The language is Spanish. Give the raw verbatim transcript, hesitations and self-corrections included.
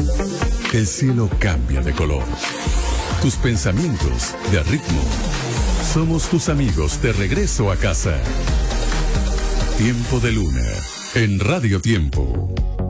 El cielo cambia de color. Tus pensamientos de ritmo. Somos tus amigos de regreso a casa. Tiempo de Luna en Radio Tiempo.